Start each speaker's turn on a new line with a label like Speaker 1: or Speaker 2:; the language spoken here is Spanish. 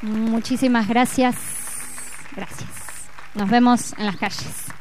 Speaker 1: Muchísimas gracias. Gracias. Nos vemos en las calles.